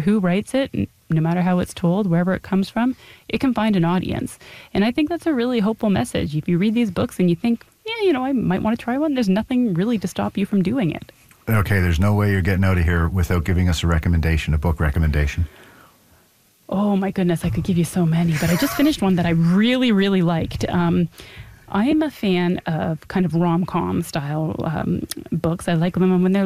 who writes it, no matter how it's told, wherever it comes from, it can find an audience. And I think that's a really hopeful message. If you read these books and you think, yeah, I might want to try one, there's nothing really to stop you from doing it. Okay, there's no way you're getting out of here without giving us a recommendation, a book recommendation. Oh my goodness, I could give you so many, but I just finished one that I really, really liked. I am a fan of kind of rom-com style books. I like them when they're